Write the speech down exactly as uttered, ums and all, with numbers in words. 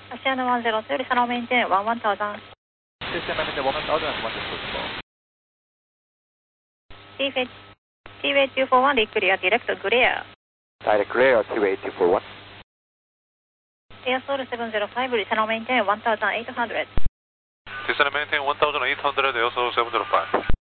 Oceano one zero two よりサロメインテンone one thousand。 System maintain one thousand and one zero two. T-Way two four one リクリア、ディレクトグレア。 Direct glare T-Way two four one. Airsoul seven zero five よりサロメインテンone thousand eight hundred。 System maintain one thousand eight hundred, Airsoul seven zero five.